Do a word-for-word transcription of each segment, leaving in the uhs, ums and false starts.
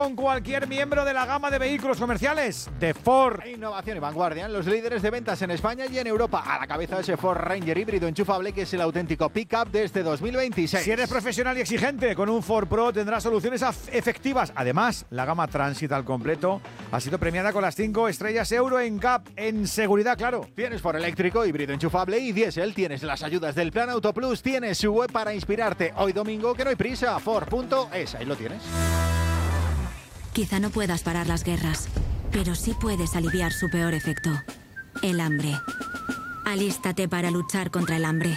con cualquier miembro de la gama de vehículos comerciales de Ford. Innovación y vanguardia, los líderes de ventas en España y en Europa. A la cabeza de ese Ford Ranger híbrido enchufable que es el auténtico pick-up desde dos mil veintiséis. Si eres profesional y exigente, con un Ford Pro tendrás soluciones efectivas. Además, la gama Transit al completo ha sido premiada con las cinco estrellas Euro en C A P en seguridad, claro. Tienes Ford eléctrico, híbrido enchufable y diésel. Tienes las ayudas del Plan Auto Plus. Tienes su web para inspirarte. Hoy domingo, que no hay prisa. Ford punto es. Ahí lo tienes. Quizá no puedas parar las guerras, pero sí puedes aliviar su peor efecto, el hambre. Alístate para luchar contra el hambre.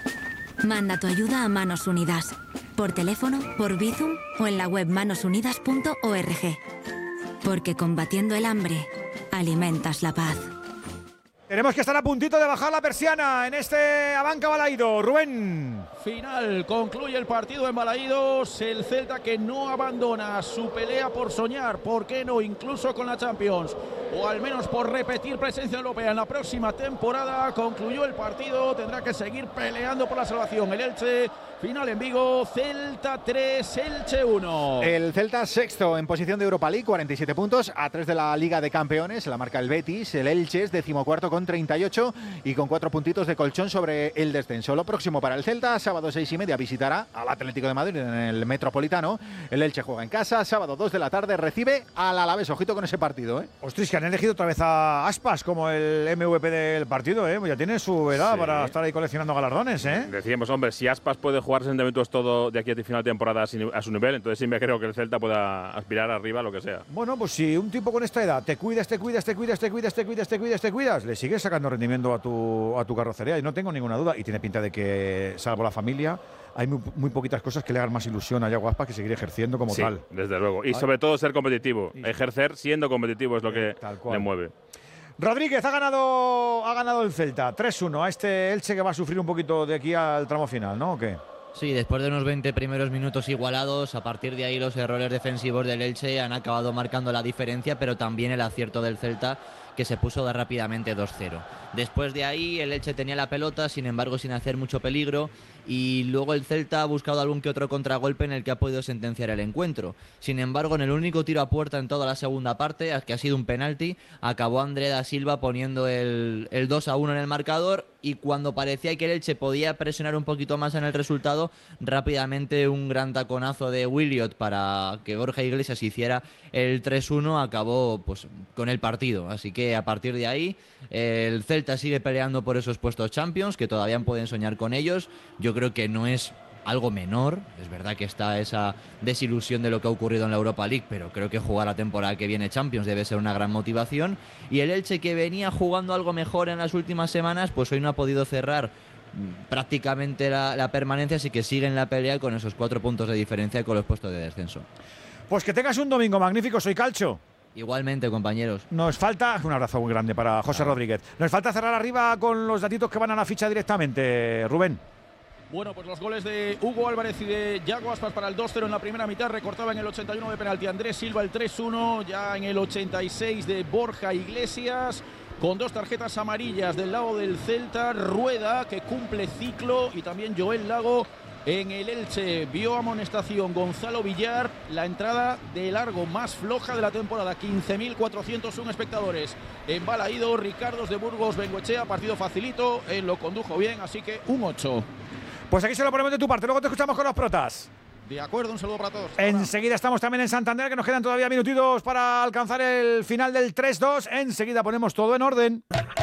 Manda tu ayuda a Manos Unidas, por teléfono, por Bizum o en la web manos unidas punto org. Porque combatiendo el hambre, alimentas la paz. Tenemos que estar a puntito de bajar la persiana en este Abanca Balaídos. Rubén. Final, concluye el partido en Balaídos. El Celta que no abandona su pelea por soñar, ¿por qué no? Incluso con la Champions, o al menos por repetir presencia europea en la próxima temporada. Concluyó el partido, tendrá que seguir peleando por la salvación. El Elche, final en Vigo, Celta tres, Elche uno. El Celta sexto en posición de Europa League, cuarenta y siete puntos, a tres de la Liga de Campeones, la marca el Betis. El Elche es decimocuarto con treinta y ocho y con cuatro puntitos de colchón sobre el descenso. Lo próximo para el Celta, sábado seis y media visitará al Atlético de Madrid en el Metropolitano. El Elche juega en casa, sábado dos de la tarde recibe al Alavés. Ojito con ese partido, ¿eh? Ostras, que han elegido otra vez a Aspas como el M V P del partido, ¿eh? Pues ya tiene su edad sí. para estar ahí coleccionando galardones, ¿eh? Decíamos, hombre, si Aspas puede jugar sesenta minutos todo de aquí a final de temporada a su nivel, entonces sí me creo que el Celta pueda aspirar arriba a lo que sea. Bueno, pues si un tipo con esta edad te cuidas, te cuidas, te cuidas, te cuidas, te cuidas, te cuidas, te cuidas, le sigues sacando rendimiento a tu, a tu carrocería y no tengo ninguna duda. Y tiene pinta de que, salvo la familia, hay muy, muy poquitas cosas que le hagan más ilusión a Yago Aspas que seguir ejerciendo como sí, tal. Desde luego. Y Ay. sobre todo ser competitivo. Y ejercer siendo competitivo es lo que le mueve. Rodríguez ha ganado, ha ganado el Celta tres uno a este Elche que va a sufrir un poquito de aquí al tramo final, ¿no? ¿O qué? Sí, después de unos veinte primeros minutos igualados, a partir de ahí los errores defensivos del Elche han acabado marcando la diferencia, pero también el acierto del Celta, que se puso rápidamente dos cero. Después de ahí el Elche tenía la pelota, sin embargo sin hacer mucho peligro, y luego el Celta ha buscado algún que otro contragolpe en el que ha podido sentenciar el encuentro. Sin embargo, en el único tiro a puerta en toda la segunda parte, que ha sido un penalti, acabó André da Silva poniendo el, el dos a uno en el marcador, y cuando parecía que el Elche podía presionar un poquito más en el resultado, rápidamente un gran taconazo de Williot para que Borja Iglesias hiciera el tres uno acabó pues con el partido. Así que a partir de ahí el Celta sigue peleando por esos puestos Champions, que todavía pueden soñar con ellos. Yo creo que no es algo menor, es verdad que está esa desilusión de lo que ha ocurrido en la Europa League, pero creo que jugar la temporada que viene Champions debe ser una gran motivación. Y el Elche, que venía jugando algo mejor en las últimas semanas, pues hoy no ha podido cerrar prácticamente la, la permanencia, así que sigue en la pelea con esos cuatro puntos de diferencia con los puestos de descenso. Pues que tengas un domingo magnífico, soy Calcho. Igualmente, compañeros. Nos falta, un abrazo muy grande para José ah. Rodríguez. Nos falta cerrar arriba con los datitos que van a la ficha directamente, Rubén. Bueno, pues los goles de Hugo Álvarez y de Yago Aspas para el dos cero en la primera mitad. Recortaba en el ochenta y uno de penalti Andrés Silva el tres uno. Ya en el ochenta y seis de Borja Iglesias. Con dos tarjetas amarillas del lado del Celta. Rueda, que cumple ciclo. Y también Joel Lago en el Elche. Vio amonestación Gonzalo Villar. La entrada de largo más floja de la temporada. quince mil cuatrocientos uno espectadores. En Balaídos, Ricardos de Burgos, Bengoechea. Partido facilito. Él lo condujo bien, así que un ocho. Pues aquí se lo ponemos de tu parte, luego te escuchamos con los protas. De acuerdo, un saludo para todos. Enseguida estamos también en Santander, que nos quedan todavía minutitos para alcanzar el final del tres dos. Enseguida ponemos todo en orden.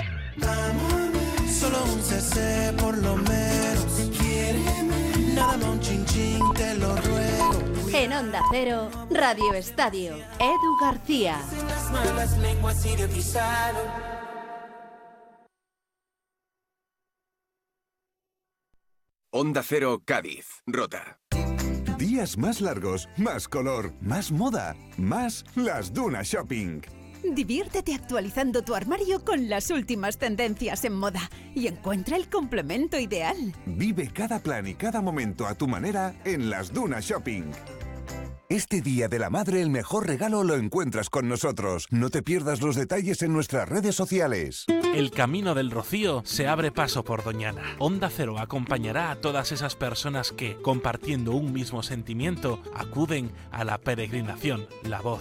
Solo un C C por lo menos. Quiéreme, nada más un chin chin, te lo ruego. En Onda Cero, Radio Estadio, Edu García. Las malas lenguas idiotizaron. Onda Cero Cádiz, Rota. Días más largos, más color, más moda, más Las Dunas Shopping. Diviértete actualizando tu armario con las últimas tendencias en moda y encuentra el complemento ideal. Vive cada plan y cada momento a tu manera en Las Dunas Shopping. Este Día de la Madre el mejor regalo lo encuentras con nosotros. No te pierdas los detalles en nuestras redes sociales. El Camino del Rocío se abre paso por Doñana. Onda Cero acompañará a todas esas personas que, compartiendo un mismo sentimiento, acuden a la peregrinación La Voz